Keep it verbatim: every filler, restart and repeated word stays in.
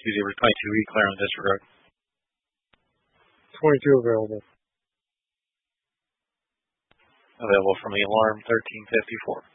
Q zero twenty-two E, clear on disregard. twenty-two available. Available from the alarm thirteen fifty-four.